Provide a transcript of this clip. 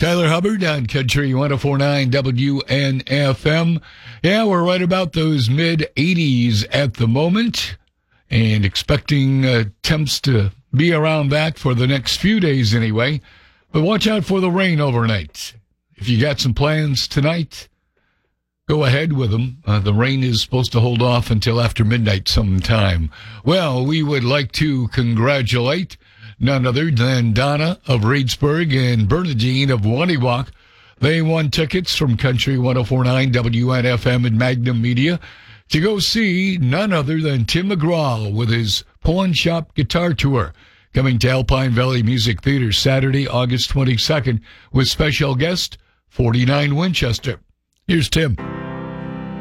Tyler Hubbard on Country 104.9 WNFM. Yeah, we're right about those mid-80s at the moment and expecting temps to be around that for the next few days anyway. But watch out for the rain overnight. If you got some plans tonight, go ahead with them. The rain is supposed to hold off until after midnight sometime. Well, we would like to congratulate none other than Donna of Reedsburg and Bernadine of Waniwak. They won tickets from Country 104.9 WNFM and Magnum Media to go see none other than Tim McGraw with his Pawn Shop Guitar Tour, coming to Alpine Valley Music Theater Saturday, August 22nd, with special guest 49 Winchester. Here's Tim.